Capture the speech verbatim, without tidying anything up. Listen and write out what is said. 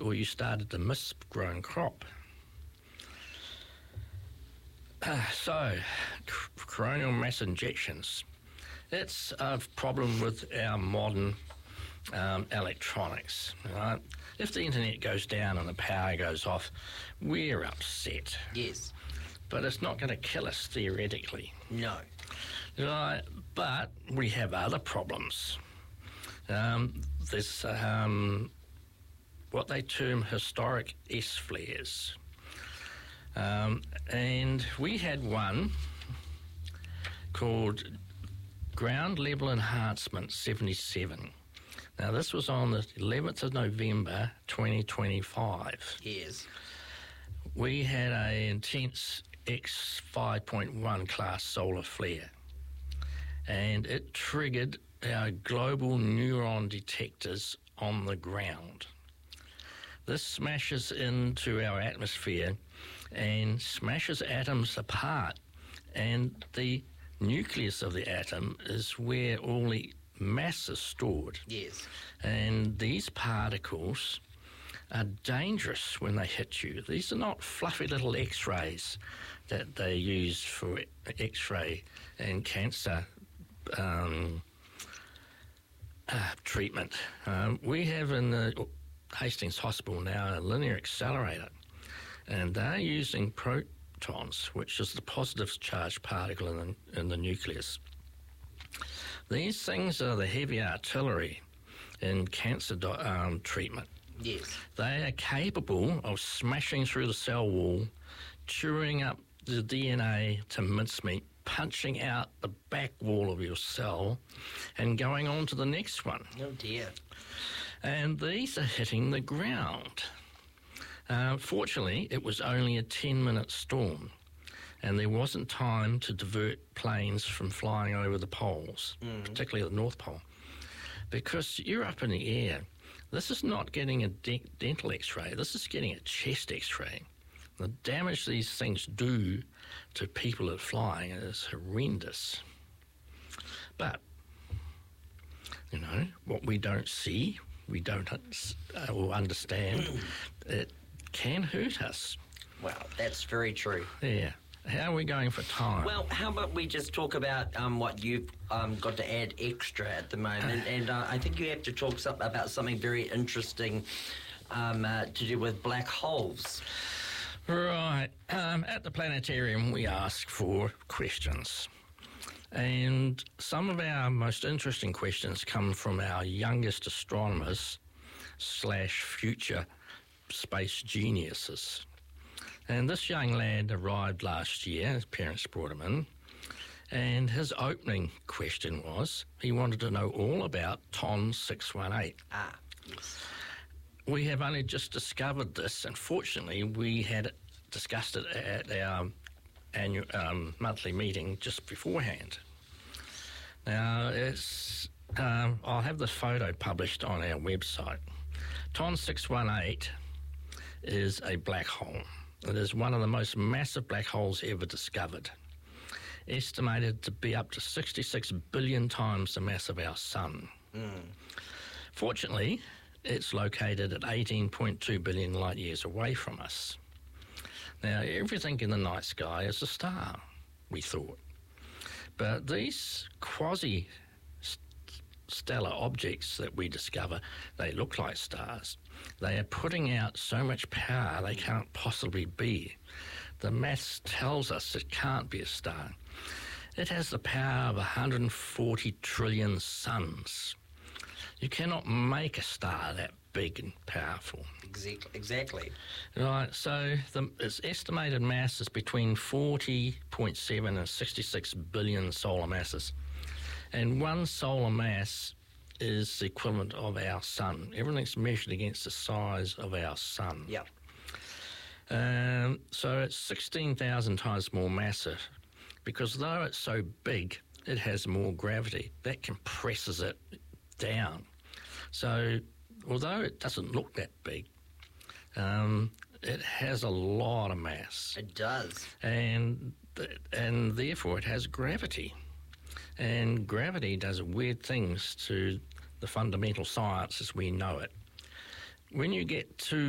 or you started a misgrown crop. Uh, so, coronal mass injections. It's a problem with our modern um, electronics. Right? If the internet goes down and the power goes off, we're upset. Yes. But it's not going to kill us theoretically. No. Right? But we have other problems. Um, there's um, what they term historic S-flares. Um, and we had one called Ground Level Enhancement seventy-seven. Now, this was on the eleventh of November, twenty twenty-five. Yes. We had a intense X five point one class solar flare, and it triggered our global neuron detectors on the ground. This smashes into our atmosphere and smashes atoms apart, and the nucleus of the atom is where all the mass is stored. Yes. And these particles are dangerous when they hit you. These are not fluffy little X-rays that they use for X-ray and cancer um, uh, treatment. Um, we have in the Hastings Hospital now a linear accelerator, and they're using protons, which is the positive charged particle in the, in the nucleus. These things are the heavy artillery in cancer do, um, treatment. Yes. They are capable of smashing through the cell wall, chewing up the D N A to mincemeat, punching out the back wall of your cell, and going on to the next one. Oh, dear. And these are hitting the ground. Uh, fortunately, it was only a ten-minute storm, and there wasn't time to divert planes from flying over the poles, mm. particularly the North Pole, because you're up in the air. This is not getting a de- dental X-ray. This is getting a chest X-ray. The damage these things do to people that are flying is horrendous. But, you know, what we don't see, we don't uh, or understand, it can hurt us. Wow, that's very true. Yeah. How are we going for time? Well, how about we just talk about um, what you've um, got to add extra at the moment, and uh, I think you have to talk some, about something very interesting um, uh, to do with black holes. Right. Um, at the planetarium, we ask for questions. And some of our most interesting questions come from our youngest astronomers slash future space geniuses. And this young lad arrived last year, his parents brought him in, and his opening question was, he wanted to know all about T O N six one eight. Ah, yes. We have only just discovered this, and fortunately we had discussed it at our annual um, monthly meeting just beforehand. Now, it's um, I'll have the photo published on our website. T O N six one eight is a black hole. It is one of the most massive black holes ever discovered, estimated to be up to sixty-six billion times the mass of our sun. Mm. Fortunately, it's located at eighteen point two billion light years away from us. Now, everything in the night sky is a star, we thought. But these quasi stellar objects that we discover, they look like stars. They are putting out so much power they can't possibly be. The maths tells us it can't be a star. It has the power of one hundred forty trillion suns. You cannot make a star that big and powerful. Exactly. Exactly. Right, so the, its estimated mass is between forty point seven and sixty-six billion solar masses. And one solar mass is the equivalent of our sun. Everything's measured against the size of our sun. Yeah. Um, so it's sixteen thousand times more massive, because though it's so big, it has more gravity. That compresses it down. So although it doesn't look that big, um, it has a lot of mass. It does. And th- and therefore it has gravity. And gravity does weird things to the fundamental science as we know it. When you get too